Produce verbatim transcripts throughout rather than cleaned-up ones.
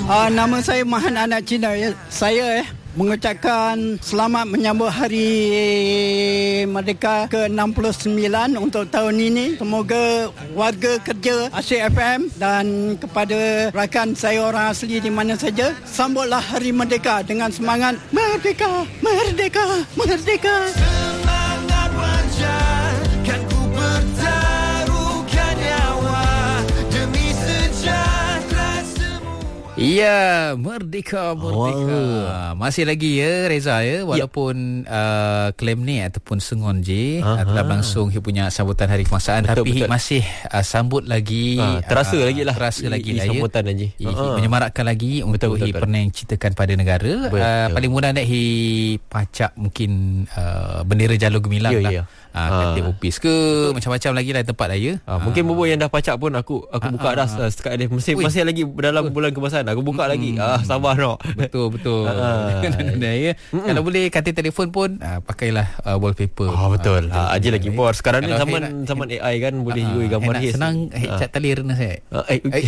Uh, nama saya Mahan Anak Cina. Ya. Saya eh, mengucapkan selamat menyambut Hari Merdeka ke enam puluh sembilan untuk tahun ini. Semoga warga kerja Asyik F M dan kepada rakan saya orang asli di mana saja, sambutlah Hari Merdeka dengan semangat Merdeka, Merdeka, Merdeka. Semangat wajar kan ku bertaruhkan nyawa demi sejahtera semua. Ya, Merdeka, Merdeka. Oh. Masih lagi ya Reza ya, walaupun ya. Uh, klaim ni ataupun sengon je uh, telah berlangsung Hik punya sambutan Hari Kebangsaan, betul, tapi betul. Hik masih uh, sambut lagi, uh, terasa uh, lagi lah terasa I, lagi I, lah sambutan ya. lagi Hik uh-huh. menyemarakkan lagi betul, untuk Hik pernah ceritakan pada negara. uh, paling mudah nak Hik pacak mungkin uh, bendera jalur gemilang ya, lah ya. Ah, katil opis ke betul. Macam-macam lagi lah tempat raya. Ah, mungkin bobo yang dah pacak pun aku aku ah, buka ah, dah ah. Setakat dia masih Ui. masih lagi dalam bulan kebangsaan aku buka hmm. lagi. Ah sabar nak. Betul betul. Ah. ya. Kalau boleh katil telefon pun ah, pakailah uh, wallpaper. Ah betul. Ah, aje lagi bor. Sekarang ni zaman nak, zaman A I kan boleh ah, gambar hias. Senang ah. cat tali rena saya. Ah, eh, okay.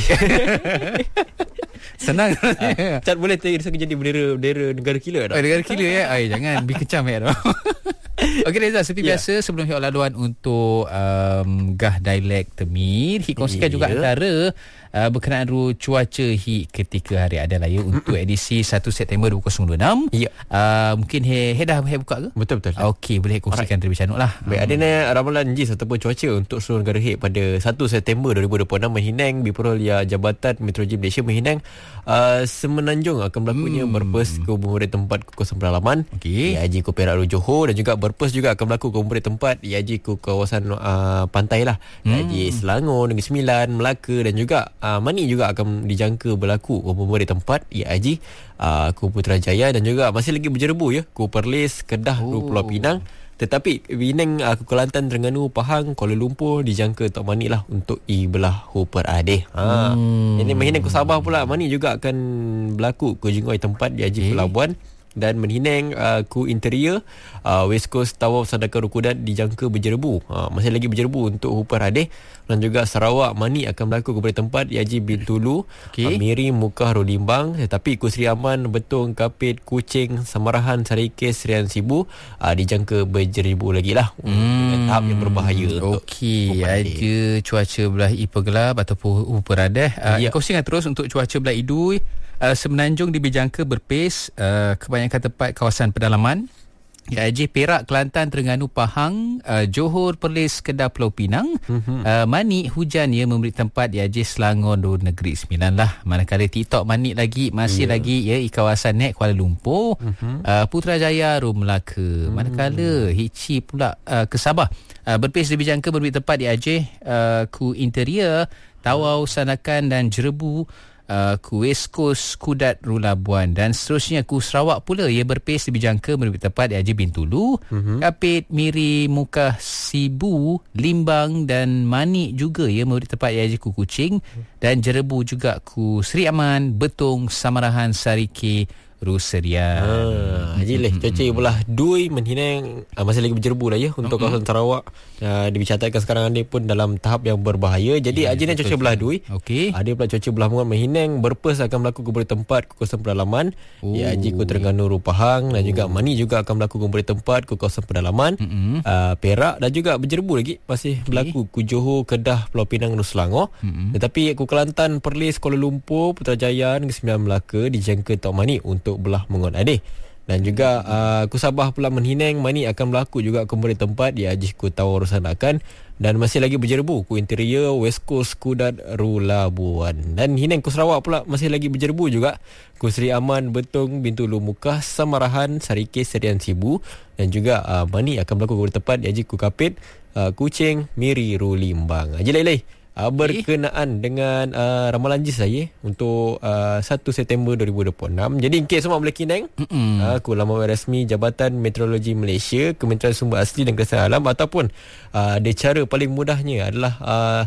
Senang. Ah, cat boleh jadi bendera bendera negara killer dah. Oh, negara killer ya. Ai jangan lebih kecam ya dah. Okey Reza, seperti yeah. biasa sebelum Hik laluan untuk um, Gah Dialek Temir, Hik kongsikan yeah. juga antara uh, berkenaan ru cuaca Hik ketika hari ada raya untuk edisi satu September dua ribu dua puluh enam. Ya. Yeah. Uh, mungkin Hik dah Hik buka ke? Betul-betul. Okey, boleh Hik kongsikan terlebih canuk lah. Baik, ada ni ramalan Jis ataupun cuaca untuk seluruh negara Hik pada satu September dua ribu dua puluh enam menghinang Biperolia Jabatan Meteorologi Malaysia menghinang uh, Semenanjung akan berlakunya hmm. berpes ke Bumburi tempat ke kawasan pedalaman. Okey. I A J ku Perak Ru Johor dan juga berpes juga akan berlaku ke beberapa tempat I A J ku kawasan uh, pantai lah. Hmm. I A J Selangor, Negeri Sembilan, Melaka dan juga uh, Mani juga akan dijangka berlaku ke beberapa tempat I A J uh, ku Putrajaya dan juga masih lagi berjerebu ya ku Perlis, Kedah, oh. Pulau Pinang. Tetapi Penang, uh, Kelantan, Terengganu, Pahang, Kuala Lumpur dijangka Tok Mani lah untuk I belah Hooper Adeh. Ha. Hmm. Ini Menhinang ke Sabah pula Mani juga akan berlaku ke jengoi tempat di A J okay. Pelabuhan. Dan Menhinang uh, ku interior uh, West Coast Tawau Sadaka Rukudat dijangka berjerebu. uh, Masih lagi berjerebu untuk Hooper Adeh. Dan juga Sarawak Mani akan berlaku kepada tempat I A J Bintulu, okay. uh, Miri, Mukah, Rolimbang. Tetapi ku Seri Aman, Betong, Kapit, Kuching, Samarahan, Sarikes, Serian Sibu uh, dijangka berjerebu lagi lah hmm. dengan tahap yang berbahaya. Okey, ada cuaca belah I Pergelap ataupun Hooper Adeh. uh, ya. Kongsikan terus untuk cuaca belah Idui. Uh, Semenanjung dijangka berpes, uh, kebanyakan tempat kawasan pedalaman. I A J Perak, Kelantan, Terengganu, Pahang, uh, Johor, Perlis, Kedah, Pulau Pinang. Mm-hmm. uh, Mani hujan ya memberi tempat I A J Selangor dan Negeri Sembilan lah. Manakala TikTok Mani lagi masih yeah. lagi ya di kawasan Nek Kuala Lumpur, mm-hmm. uh, Putrajaya, Rum Melaka. Mm-hmm. Manakala Hici pula uh, ke Sabah, uh, berpes dijangka memberi tempat I A J uh, ku interior, Tawau, Sanakan dan Jerebu. Uh, ku West Coast, Kudat, Rulabuan dan seterusnya ku Sarawak pula ia berpes dijangka memberi tempat di A J Bintulu, mm-hmm. Kapit, Miri, Mukah, Sibu, Limbang dan Mani juga ia memberi tempat di A J ku Kuching dan Jerebu juga ku Seri Aman, Betong, Samarahan, Sarike, Ruserian. Ah, Haji leh cuaca belah Dui Menhinang uh, masih lagi berjerebu lah ya untuk mm-hmm. kawasan Sarawak. Uh, dicatatkan sekarang ni pun dalam tahap yang berbahaya. Jadi yeah, Haji ni cuaca belah Dui. Okey. Ada pula cuaca belah Mungan Menhinang berpes akan berlaku ke beberapa tempat ke kawasan pedalaman. Oh. Ya Haji ku Terengganu, Pahang dan oh. juga Mani juga akan berlaku ke beberapa tempat ke kawasan pedalaman. Mm-hmm. Uh, Perak dan juga berjerebu lagi masih okay. berlaku ku Johor, Kedah, Pulau Pinang dan Selangor. Mm-hmm. Tetapi ku Kelantan, Perlis, Kuala Lumpur, Putrajaya Negeri Sembilan, Melaka dijangka Tok Mani untuk belah Mengon Adeh. Dan juga uh, ku Sabah pula Menhinang Mani akan berlaku juga kembali tempat di Ajih ku Tawau Rusanakan dan masih lagi berjerebu ku interior West Coast, Kudat, Rulabuan. Dan Hinang ku Sarawak pula masih lagi berjerebu juga ku Seri Aman, Betong, Bintulu, Mukah, Samarahan, Sarikes, Serian Sibu dan juga uh, Mani akan berlaku kembali tempat di Ajih ku Kapit, uh, Kuching, Miri, Rulimbang. Haji lai-lai Uh, berkenaan dengan uh, ramalan Jis saya untuk uh, satu September dua ribu dua puluh enam. Jadi kes semua boleh kinang uh, aku laman rasmi Jabatan Meteorologi Malaysia, Kementerian Sumber Asli dan Kelestarian Alam ataupun uh, de cara paling mudahnya adalah uh,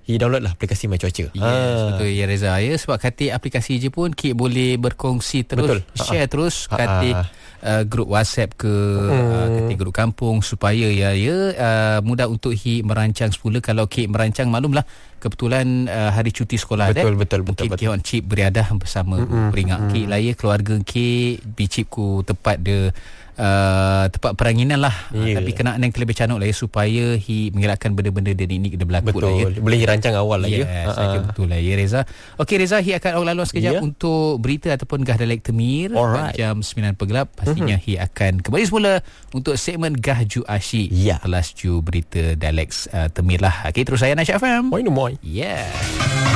Hi download lah aplikasi My Cuaca. Yes, ha. betul ya Reza. Ya, sebab katik aplikasi je pun Kik boleh berkongsi terus, betul. share ha. terus katik uh, grup WhatsApp ke hmm. uh, katik grup kampung supaya ya ya uh, mudah untuk Hi merancang semula. Kalau Kik merancang, maklumlah kebetulan uh, hari cuti sekolah betul, dah. Betul betul Mungkin betul. Kik cip beriadah bersama mm-hmm. peringat mm-hmm. Kik lah ya, keluarga Kik bicip ku tepat de Uh, tempat peranginan lah, yeah. Tapi kena yang lebih cantik lah ya, supaya Hi mengelakkan benda-benda dia ni kena berlaku. Betul lah ya. Boleh rancang awal lah yes, ya uh-huh. Betul lah ya Reza. Okey Reza, Hi akan awal laluan sekejap yeah. untuk berita ataupun Gah Dialek Temir. Alright. Jam sembilan Pergelap pastinya mm-hmm. Hi akan kembali semula untuk segmen Gah Ju Asyik yeah. Kelas Ju Berita Dialek uh, Temir lah. Okey, terus saya Nasyid F M. Moi no moi. Yeah.